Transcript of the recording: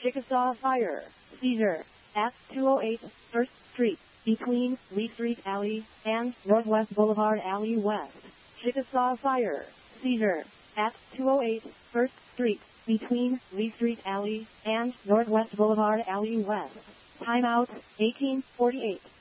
Chickasaw Fire. Seizure at 208 1st Street, between Lee Street Alley and Northwest Boulevard Alley West. Chickasaw Fire. Seizure at 208 1st Street, between Lee Street Alley and Northwest Boulevard Alley West. Timeout 1848.